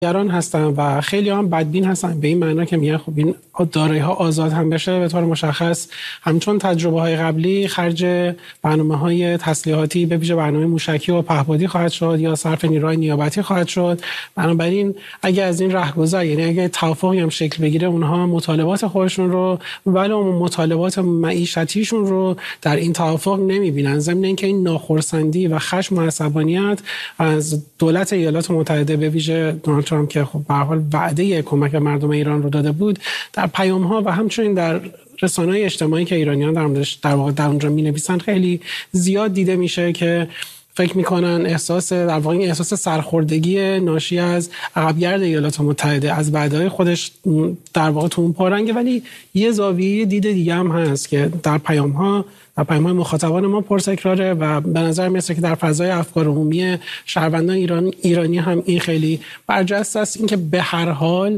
گران هستن و خیلی هم بدبین هستن به این معنا که میگن خب این دارایی‌ها آزاد هم بشه به طور مشخص همچون تجربه‌های قبلی خرج برنامه‌های تسلیحاتی به ویژه برنامه موشکی و پهپادی خواهد شد یا صرف نیروهای نیابتی خواهد شد. بنابراین اگه از این رهگذر، یعنی اگه توافقی هم شکل بگیره، اونها مطالبات خودشون رو ولی مطالبات معیشتیشون رو در این توافق نمی‌بینن، ضمن اینکه این ناخرسندی و خشم و عصبانیت از دولت ایالات متحده به ویژه دونالد ترامپ که خب به هر حال وعده کمک مردم ایران رو داده بود، در پیام‌ها و همچنین در رسانه‌های اجتماعی که ایرانیان در واقع در اونجا می‌نویسن خیلی زیاد دیده میشه که فکر میکنن احساس سرخوردگی ناشی از عقبگرد ایالات متحده از وعده‌های خودش در واقع تو اون پارنگه. ولی یه زاویه دید دیگه هم هست که در پیام‌های مخاطبان ما پرتکراره و به نظر میاد که در فضای افکار عمومی شهروندان ایرانی هم این خیلی برجسته است، اینکه به هر حال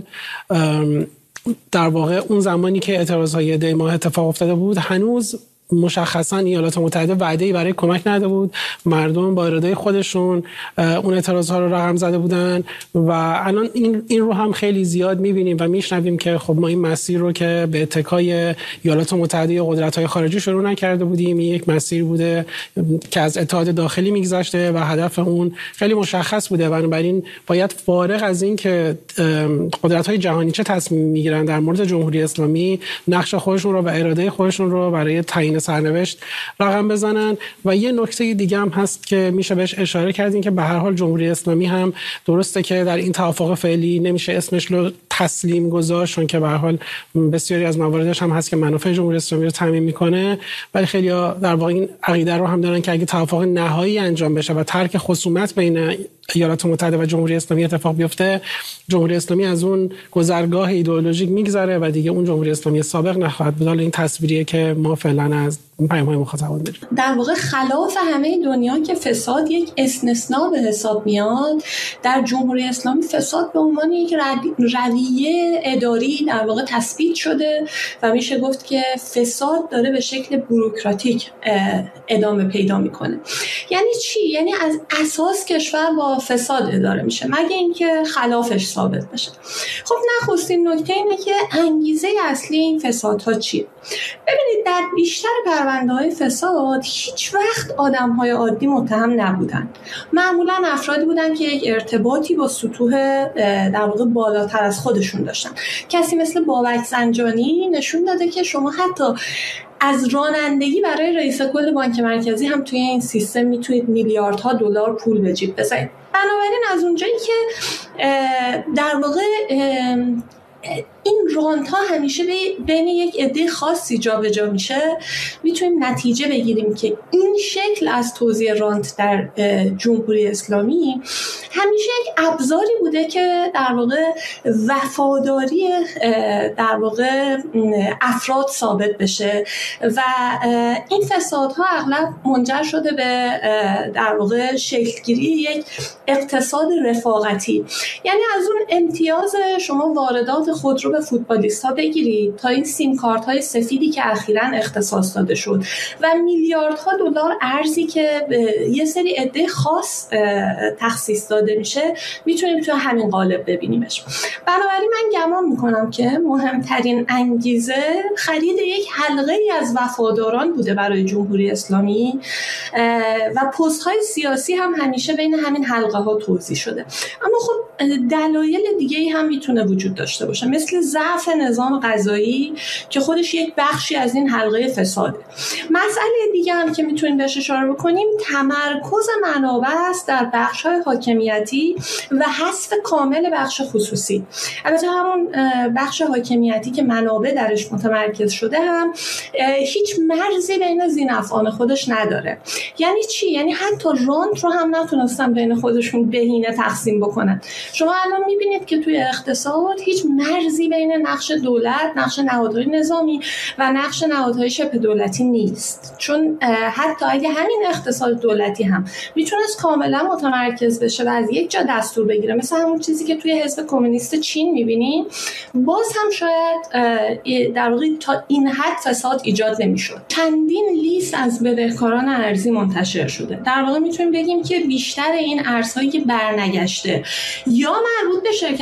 در واقع اون زمانی که اعتراضهای دی ماه اتفاق افتاده بود هنوز مشخصا ایالات متحده وعده‌ای برای کمک نداده بود، مردم با اراده خودشون اون اعتراضها رو رقم زده بودن و الان این رو هم خیلی زیاد می‌بینیم و میشنویم که خب ما این مسیر رو که به اتکای ایالات متحده یا قدرت‌های خارجی شروع نکرده بودیم، این یک مسیر بوده که از اتحاد داخلی میگذشته و هدف اون خیلی مشخص بوده. بنابراین باید فارغ از این که قدرت‌های جهانی چه تصمیم میگیرن در مورد جمهوری اسلامی، نقش خودشون رو و اراده خودشون رو برای تعیین سرنوشت رقم بزنن. و یه نکته دیگه هم هست که میشه بهش اشاره کردین که به هر حال جمهوری اسلامی هم درسته که در این توافق فعلی نمیشه اسمش رو تسلیم گذاشت، چون که به هر حال بسیاری از مواردش هم هست که منافع جمهوری اسلامی رو تامین میکنه، ولی خیلی‌ها در واقع این عقیده رو هم دارن که اگه توافق نهایی انجام بشه و ترک خصومت بین ایالات متحده و جمهوری اسلامی اتفاق بیفته، جمهوری اسلامی از اون گذرگاه ایدئولوژیک میگذره و دیگه اون جمهوری اسلامی سابق نخواهد بود. این تصویریه که ما فعلا از این پیام‌های مخاطبان داریم. در واقع خلاف همه دنیا که فساد یک استثناء به حساب میاد، در جمهوری اسلامی فساد به عنوان یک رویه اداری در واقع تثبیت شده و میشه گفت که فساد داره به شکل بوروکراتیک ادامه پیدا میکنه. یعنی چی؟ یعنی از اساس کشور با فساد اداره میشه مگه اینکه خلافش ثابت بشه. خب نخستین نکته اینه که انگیزه اصلی این فسادها چیه؟ ببینید در بیشتر پرونده‌های فساد هیچ وقت آدم‌های عادی متهم نبودن، معمولاً افرادی بودن که یک ارتباطی با سطوح در واقع بالاتر از خودشون داشتن. کسی مثل بابک زنجانی نشون داده که شما حتی از رانندگی برای رئیس کل بانک مرکزی هم توی این سیستم میتونید میلیاردها دلار پول به جیب بزنید. بنابراین از اونجایی که در واقع این رانت ها همیشه بین یک عده خاصی جابجا میشه، میتونیم نتیجه بگیریم که این شکل از توزیع رانت در جمهوری اسلامی همیشه یک ابزاری بوده که در واقع وفاداری در واقع افراد ثابت بشه و این فسادها اغلب منجر شده به در واقع شکلگیری یک اقتصاد رفاقتی. یعنی از اون امتیاز شما واردات خودرو به فوتبالیست ها بگیرید تا این سیم کارت های سفیدی که اخیراً اختصاص داده شد و میلیاردها دلار ارزی که به یه سری عده خاص تخصیص داده میشه میتونیم تو همین قالب ببینیمش. بنابراین من گمان میکنم که مهمترین انگیزه خرید یک حلقه ای از وفاداران بوده برای جمهوری اسلامی و پست های سیاسی هم همیشه بین همین حلقه ها توزیع شده. اما خب دلایل دیگه‌ای هم میتونه وجود داشته باشه، مثل ضعف نظام قضایی که خودش یک بخشی از این حلقه فساده. مسئله دیگه هم که میتونیم بهش اشاره بکنیم تمرکز منابع است در بخش‌های حاکمیتی و حذف کامل بخش خصوصی. البته همون بخش حاکمیتی که منابع درش متمرکز شده هم هیچ مرزی بین ذی‌نفعان خودش نداره. یعنی چی؟ یعنی حتی رانت رو هم نتونستن بین خودشون بهینه تقسیم بکنن. شما الان میبینید که توی اقتصاد هیچ مرزی بین نقش دولت، نقش نهادهای نظامی و نقش نهادهای شبه دولتی نیست. چون حتی اگه همین اقتصاد دولتی هم میتونست کاملا متمرکز بشه و از یک جا دستور بگیره، مثل همون چیزی که توی حزب کمونیست چین میبینیم، باز هم شاید در واقع تا این حد فساد ایجاد نمیشد. چندین لیست از بدهکاران ارزی منتشر شده. در واقع میتونیم بگیم که بیشتر این ارزهایی که برنگشته یا مربوط به شرکت